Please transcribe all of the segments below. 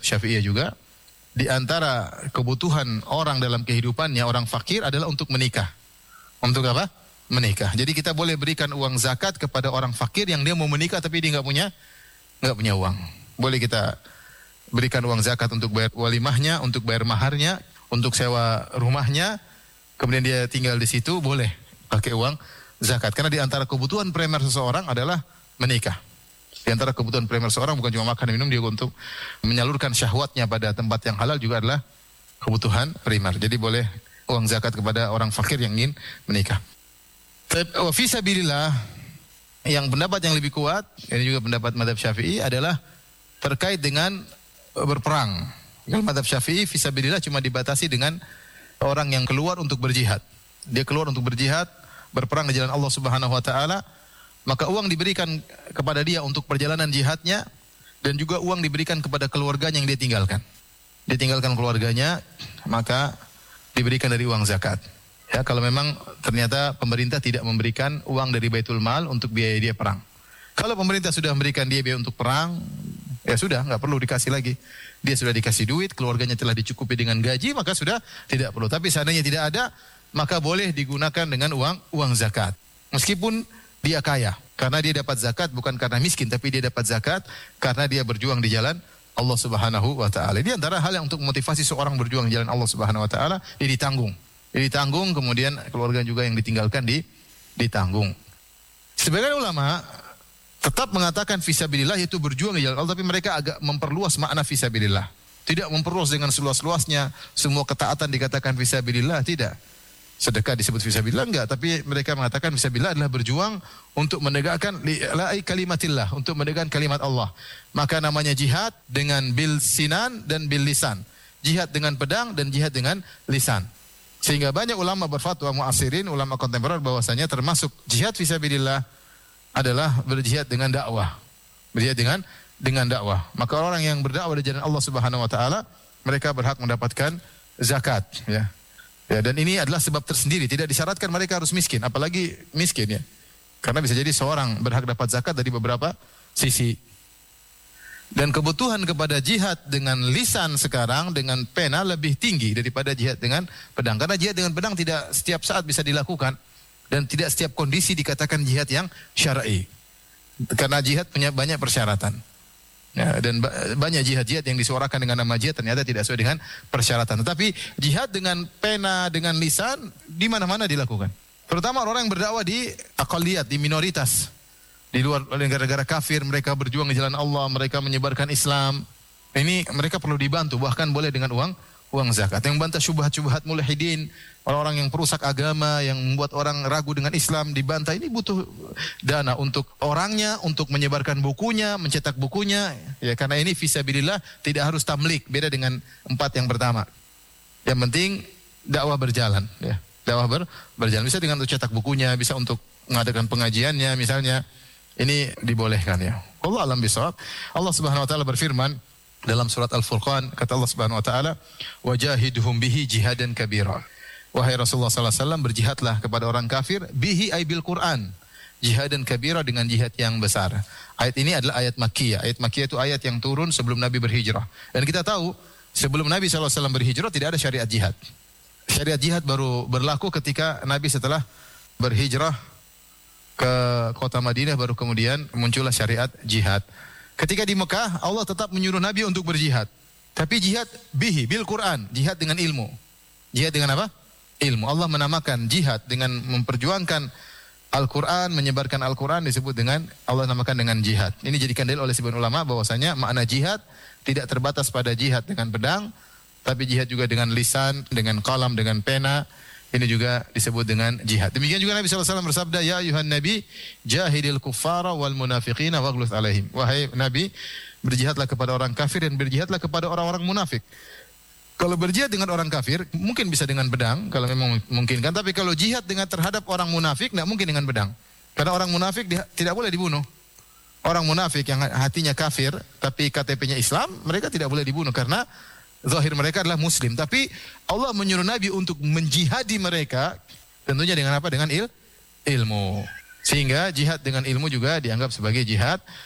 Syafi'iyah juga, di antara kebutuhan orang dalam kehidupannya, orang fakir adalah untuk menikah. Untuk apa? Menikah. Jadi kita boleh berikan uang zakat kepada orang fakir yang dia mau menikah tapi dia nggak punya uang. Boleh kita berikan uang zakat untuk bayar walimahnya, untuk bayar maharnya, untuk sewa rumahnya, kemudian dia tinggal di situ, boleh pakai uang zakat. Karena di antara kebutuhan primer seseorang adalah menikah. Di antara kebutuhan primer seseorang bukan cuma makan dan minum, dia untuk menyalurkan syahwatnya pada tempat yang halal juga adalah kebutuhan primer. Jadi boleh uang zakat kepada orang fakir yang ingin menikah. Fi sabilillah, yang pendapat yang lebih kuat, ini juga pendapat mazhab Syafi'i, adalah terkait dengan berperang. Kalau mazhab Syafi'i, fi sabilillah cuma dibatasi dengan orang yang keluar untuk berjihad. Dia keluar untuk berjihad, berperang di jalan Allah Subhanahu wa taala, maka uang diberikan kepada dia untuk perjalanan jihadnya, dan juga uang diberikan kepada keluarganya yang dia tinggalkan. Dia tinggalkan keluarganya, maka diberikan dari uang zakat. Ya, kalau memang ternyata pemerintah tidak memberikan uang dari Baitul Mal untuk biaya dia perang. Kalau pemerintah sudah memberikan dia biaya untuk perang, ya sudah, nggak perlu dikasih lagi. Dia sudah dikasih duit, keluarganya telah dicukupi dengan gaji, maka sudah tidak perlu. Tapi seandainya tidak ada, maka boleh digunakan dengan uang zakat. Meskipun dia kaya, karena dia dapat zakat bukan karena miskin, tapi dia dapat zakat karena dia berjuang di jalan Allah Subhanahu wa taala. Di antara hal yang untuk motivasi seorang berjuang di jalan Allah Subhanahu wa taala, dia ditanggung. Dia ditanggung, kemudian keluarga juga yang ditinggalkan ditanggung. Sebagian ulama tetap mengatakan fisabilillah, yaitu berjuang di jalan Allah, tapi mereka agak memperluas makna fisabilillah. Tidak memperluas dengan seluas-luasnya, semua ketaatan dikatakan fisabilillah, tidak. Sedekah disebut fisabilillah, enggak, tapi mereka mengatakan fisabilillah adalah berjuang untuk menegakkan li'la'i kalimatillah, untuk menegakkan kalimat Allah. Maka namanya jihad dengan bil sinan dan bil lisan. Jihad dengan pedang dan jihad dengan lisan. Sehingga banyak ulama berfatwa mu'asirin, ulama kontemporer, bahwasanya termasuk jihad fisabilillah adalah berjihad dengan dakwah. Berjihad dengan dakwah. Maka orang yang berdakwah di jalan Allah Subhanahu wa taala, mereka berhak mendapatkan zakat, ya. Ya, dan ini adalah sebab tersendiri, tidak disyaratkan mereka harus miskin, apalagi miskin, ya. Karena bisa jadi seorang berhak dapat zakat dari beberapa sisi. Dan kebutuhan kepada jihad dengan lisan sekarang dengan pena lebih tinggi daripada jihad dengan pedang. Karena jihad dengan pedang tidak setiap saat bisa dilakukan dan tidak setiap kondisi dikatakan jihad yang syar'i. Karena jihad punya banyak persyaratan. Ya, dan banyak jihad-jihad yang disuarakan dengan nama jihad ternyata tidak sesuai dengan persyaratan. Tetapi jihad dengan pena, dengan lisan di mana-mana dilakukan. Terutama orang yang berdakwah di aqalliyat, di minoritas. Di luar negara-negara kafir, mereka berjuang di jalan Allah, mereka menyebarkan Islam. Ini mereka perlu dibantu, bahkan boleh dengan uang zakat. Yang membantah syubhat-syubhat mulhidin, orang-orang yang perusak agama, yang membuat orang ragu dengan Islam, dibantah. Ini butuh dana untuk orangnya, untuk menyebarkan bukunya, mencetak bukunya. Ya, karena ini fisabilillah, tidak harus tamlik, beda dengan 4 yang pertama. Yang penting dakwah berjalan, ya. Dakwah berjalan, bisa dengan untuk cetak bukunya, bisa untuk mengadakan pengajiannya misalnya. Ini dibolehkan, ya. Allah alam bisawab. Allah Subhanahu wa taala berfirman dalam surat Al-Furqan, kata Allah Subhanahu wa taala, "Wajahidhum bihi jihadan kabira." Wahai Rasulullah sallallahu alaihi wasallam, berjihadlah kepada orang kafir bihi ay bil Quran. Jihadan kabira, dengan jihad yang besar. Ayat ini adalah ayat Makkiyah. Ayat Makkiyah itu ayat yang turun sebelum Nabi berhijrah. Dan kita tahu sebelum Nabi sallallahu alaihi wasallam berhijrah tidak ada syariat jihad. Syariat jihad baru berlaku ketika Nabi setelah berhijrah ke kota Madinah, baru kemudian muncullah syariat jihad. Ketika di Mekah, Allah tetap menyuruh Nabi untuk berjihad. Tapi jihad bihi, bil Quran, jihad dengan ilmu. Jihad dengan apa? Ilmu. Allah menamakan jihad dengan memperjuangkan Al-Quran, menyebarkan Al-Quran, disebut dengan, Allah namakan dengan jihad. Ini jadikan dalil oleh sebagian ulama bahwasanya makna jihad tidak terbatas pada jihad dengan pedang, tapi jihad juga dengan lisan, dengan qalam, dengan pena. Ini juga disebut dengan jihad. Demikian juga Nabi SAW bersabda, "Ya ayuhan Nabi, jahidil kuffara wal munafiqina waghluz alaihim." Wahai Nabi, berjihadlah kepada orang kafir dan berjihadlah kepada orang-orang munafik. Kalau berjihad dengan orang kafir, mungkin bisa dengan pedang, kalau memang memungkinkan. Tapi kalau jihad dengan terhadap orang munafik, tidak mungkin dengan pedang. Karena orang munafik tidak boleh dibunuh. Orang munafik yang hatinya kafir, tapi KTP-nya Islam, mereka tidak boleh dibunuh. Karena zahir mereka adalah muslim. Tapi Allah menyuruh Nabi untuk menjihadi mereka, tentunya dengan apa? Dengan ilmu. Sehingga jihad dengan ilmu juga dianggap sebagai jihad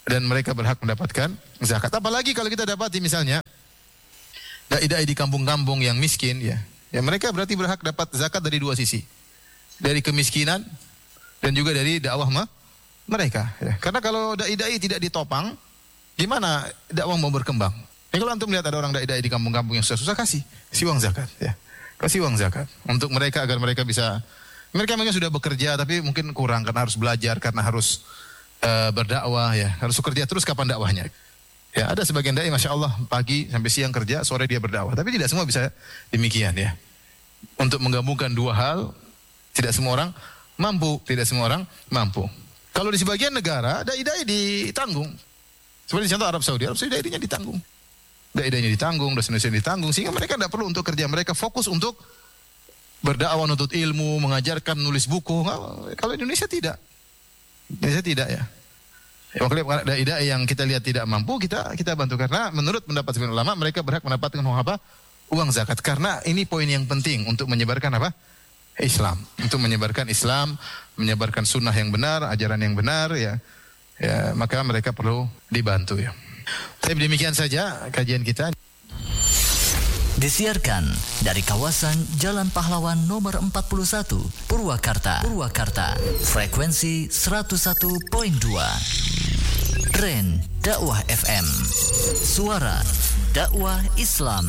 dan mereka berhak mendapatkan zakat. Apalagi kalau kita dapati misalnya dai-dai di kampung-kampung yang miskin, ya mereka berarti berhak dapat zakat dari dua sisi, dari kemiskinan dan juga dari dakwah mereka. Ya. Karena kalau dai-dai tidak ditopang, gimana dakwah mau berkembang? Kalau antum melihat ada orang dai-dai di kampung-kampung yang susah-susah, kasih uang zakat, ya. Kasih uang zakat untuk mereka agar mereka bisa. Mereka mungkin sudah bekerja tapi mungkin kurang karena harus belajar, karena harus berdakwah, ya. Harus bekerja terus, kapan dakwahnya? Ya, ada sebagian dai Masya Allah pagi sampai siang kerja, sore dia berdakwah. Tapi tidak semua bisa demikian, ya. Untuk menggabungkan dua hal, tidak semua orang mampu. Kalau di sebagian negara, dai-dai ditanggung. Seperti contoh Arab Saudi dai-dainya ditanggung. Dai-dainya ditanggung, dosen-dosen ditanggung, sehingga mereka tidak perlu untuk kerja. Mereka fokus untuk berdakwah, nuntut ilmu, mengajarkan, nulis buku. Kalau Indonesia tidak. Indonesia tidak, ya. Makanya dai-dai yang kita lihat tidak mampu, kita bantu. Karena menurut pendapat sebagian ulama, mereka berhak mendapatkan uang apa? Uang zakat. Karena ini poin yang penting untuk menyebarkan apa? Islam. Untuk menyebarkan Islam, menyebarkan sunnah yang benar, ajaran yang benar, ya. Ya, maka mereka perlu dibantu, ya. Tapi demikian saja kajian kita. Disiarkan dari kawasan Jalan Pahlawan nomor 41, Purwakarta. Frekuensi 101.2. Tren Dakwah FM. Suara dakwah Islam.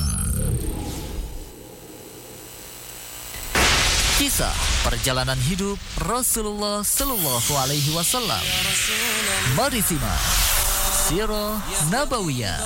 Kisah perjalanan hidup Rasulullah sallallahu alaihi wasallam. Mari simak Sirah Nabawiyah.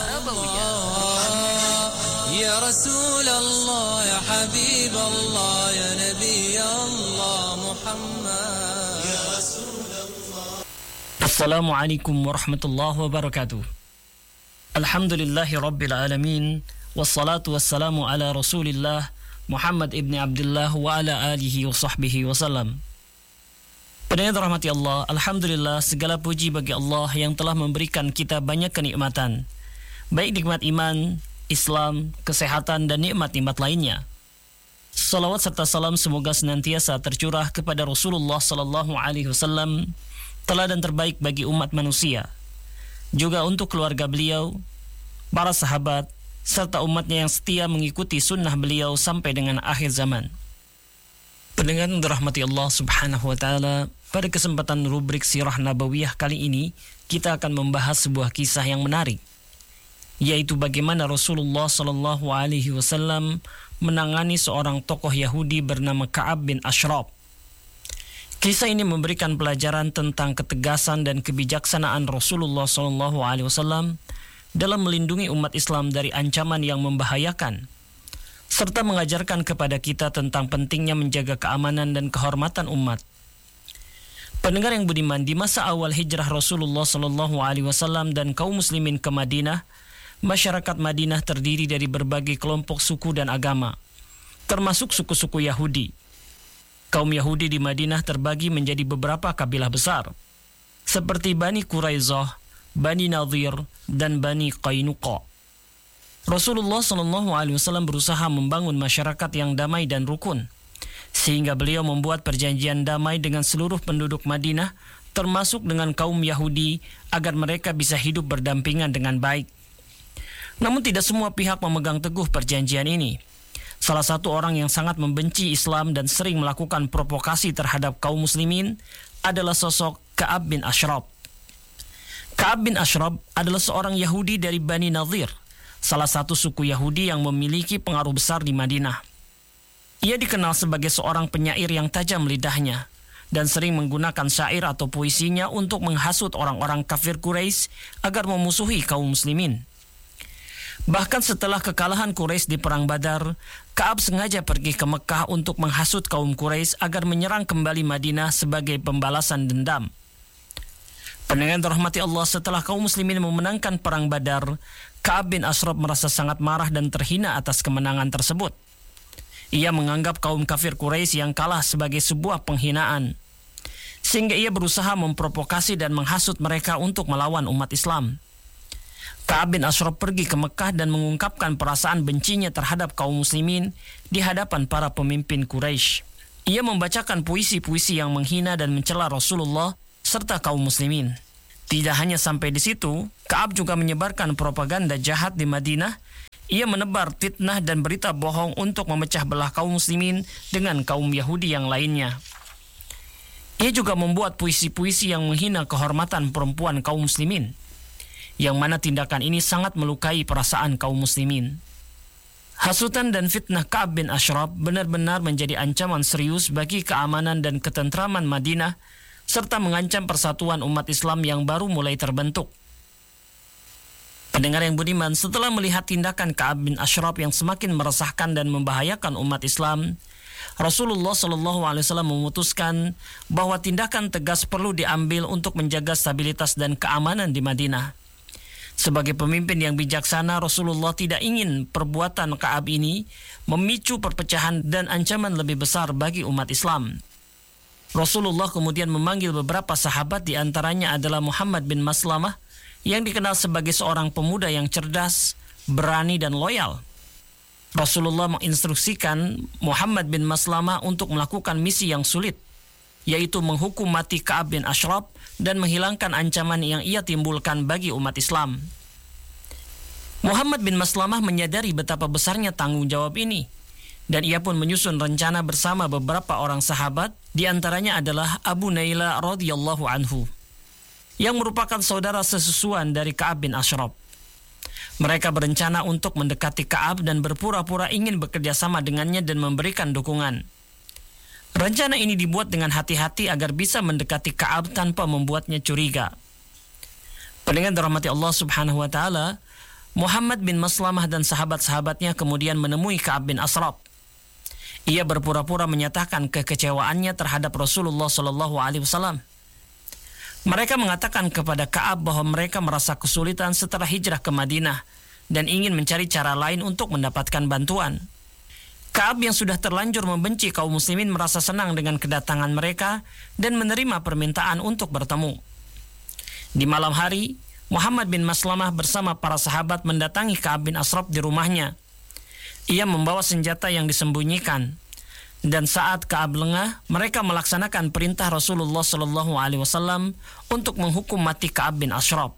Ya Rasulullah, ya Habib Allah, ya Nabi Allah Muhammad. Ya Rasulullah. Assalamualaikum warahmatullahi wabarakatuh. Alhamdulillahi rabbil alamin, wassalatu wassalamu ala Rasulillah Muhammad ibn Abdullah wa ala alihi wa sahbihi wasallam. Pendengar rahmati Allah, alhamdulillah segala puji bagi Allah yang telah memberikan kita banyak kenikmatan, baik nikmat iman, Islam, kesehatan, dan nikmat-nikmat lainnya. Salawat serta salam semoga senantiasa tercurah kepada Rasulullah sallallahu alaihi wasallam, teladan terbaik bagi umat manusia, juga untuk keluarga beliau, para sahabat, serta umatnya yang setia mengikuti sunnah beliau sampai dengan akhir zaman. Pendengar dirahmati Allah subhanahu wa ta'ala, pada kesempatan rubrik Sirah Nabawiyah kali ini, kita akan membahas sebuah kisah yang menarik, yaitu bagaimana Rasulullah sallallahu alaihi wasallam menangani seorang tokoh Yahudi bernama Ka'ab bin Ashraf. Kisah ini memberikan pelajaran tentang ketegasan dan kebijaksanaan Rasulullah sallallahu alaihi wasallam dalam melindungi umat Islam dari ancaman yang membahayakan, serta mengajarkan kepada kita tentang pentingnya menjaga keamanan dan kehormatan umat. Pendengar yang budiman, di masa awal hijrah Rasulullah sallallahu alaihi wasallam dan kaum muslimin ke Madinah, masyarakat Madinah terdiri dari berbagai kelompok suku dan agama, termasuk suku-suku Yahudi. Kaum Yahudi di Madinah terbagi menjadi beberapa kabilah besar, seperti Bani Quraizah, Bani Nadhir, dan Bani Qainuqa. Rasulullah SAW berusaha membangun masyarakat yang damai dan rukun, sehingga beliau membuat perjanjian damai dengan seluruh penduduk Madinah, termasuk dengan kaum Yahudi, agar mereka bisa hidup berdampingan dengan baik. Namun tidak semua pihak memegang teguh perjanjian ini. Salah satu orang yang sangat membenci Islam dan sering melakukan provokasi terhadap kaum muslimin adalah sosok Ka'ab bin Ashraf. Ka'ab bin Ashraf adalah seorang Yahudi dari Bani Nadhir, salah satu suku Yahudi yang memiliki pengaruh besar di Madinah. Ia dikenal sebagai seorang penyair yang tajam lidahnya dan sering menggunakan syair atau puisinya untuk menghasut orang-orang kafir Quraisy agar memusuhi kaum muslimin. Bahkan setelah kekalahan Quraisy di Perang Badar, Ka'ab sengaja pergi ke Mekah untuk menghasut kaum Quraisy agar menyerang kembali Madinah sebagai pembalasan dendam. Pendengar dirahmati Allah, setelah kaum muslimin memenangkan Perang Badar, Ka'ab bin Ashraf merasa sangat marah dan terhina atas kemenangan tersebut. Ia menganggap kaum kafir Quraisy yang kalah sebagai sebuah penghinaan, sehingga ia berusaha memprovokasi dan menghasut mereka untuk melawan umat Islam. Ka'ab bin Ashraf pergi ke Mekah dan mengungkapkan perasaan bencinya terhadap kaum muslimin di hadapan para pemimpin Quraisy. Ia membacakan puisi-puisi yang menghina dan mencela Rasulullah serta kaum muslimin. Tidak hanya sampai di situ, Ka'ab juga menyebarkan propaganda jahat di Madinah. Ia menebar fitnah dan berita bohong untuk memecah belah kaum muslimin dengan kaum Yahudi yang lainnya. Ia juga membuat puisi-puisi yang menghina kehormatan perempuan kaum muslimin, yang mana tindakan ini sangat melukai perasaan kaum muslimin. Hasutan dan fitnah Ka'ab bin Ashraf benar-benar menjadi ancaman serius bagi keamanan dan ketentraman Madinah, serta mengancam persatuan umat Islam yang baru mulai terbentuk. Pendengar yang budiman, setelah melihat tindakan Ka'ab bin Ashraf yang semakin meresahkan dan membahayakan umat Islam, Rasulullah SAW memutuskan bahwa tindakan tegas perlu diambil untuk menjaga stabilitas dan keamanan di Madinah. Sebagai pemimpin yang bijaksana, Rasulullah tidak ingin perbuatan Ka'ab ini memicu perpecahan dan ancaman lebih besar bagi umat Islam. Rasulullah kemudian memanggil beberapa sahabat, di antaranya adalah Muhammad bin Maslamah, yang dikenal sebagai seorang pemuda yang cerdas, berani dan loyal. Rasulullah menginstruksikan Muhammad bin Maslamah untuk melakukan misi yang sulit, yaitu menghukum mati Ka'ab bin Ashraf dan menghilangkan ancaman yang ia timbulkan bagi umat Islam. Muhammad bin Maslamah menyadari betapa besarnya tanggung jawab ini, dan ia pun menyusun rencana bersama beberapa orang sahabat, di antaranya adalah Abu Naila radhiyallahu anhu, yang merupakan saudara sesusuan dari Ka'ab bin Ashraf. Mereka berencana untuk mendekati Ka'ab dan berpura-pura ingin bekerja sama dengannya dan memberikan dukungan. Rencana ini dibuat dengan hati-hati agar bisa mendekati Ka'ab tanpa membuatnya curiga. Pendengar dirahmati Allah Subhanahu wa taala, Muhammad bin Maslamah dan sahabat-sahabatnya kemudian menemui Ka'ab bin Ashraf. Ia berpura-pura menyatakan kekecewaannya terhadap Rasulullah SAW. Mereka mengatakan kepada Ka'ab bahwa mereka merasa kesulitan setelah hijrah ke Madinah dan ingin mencari cara lain untuk mendapatkan bantuan. Ka'ab yang sudah terlanjur membenci kaum muslimin merasa senang dengan kedatangan mereka dan menerima permintaan untuk bertemu. Di malam hari, Muhammad bin Maslamah bersama para sahabat mendatangi Ka'ab bin Ashraf di rumahnya. Ia membawa senjata yang disembunyikan, dan saat Ka'ab lengah, mereka melaksanakan perintah Rasulullah SAW untuk menghukum mati Ka'ab bin Ashraf.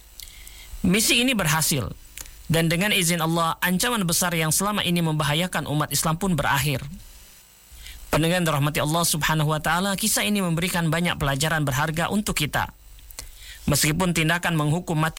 Misi ini berhasil, dan dengan izin Allah, ancaman besar yang selama ini membahayakan umat Islam pun berakhir. Pendengar dirahmati Allah Subhanahu wa taala, kisah ini memberikan banyak pelajaran berharga untuk kita. Meskipun tindakan menghukum mati